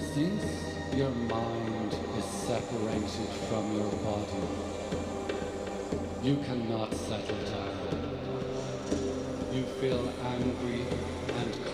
Since your mind is separated from your body, you cannot settle down. You feel